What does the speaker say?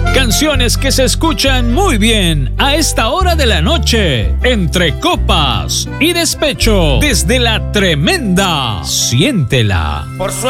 Canciones que se escuchan muy bien a esta hora de la noche, entre copas y despecho, desde la tremenda. Siéntela. Por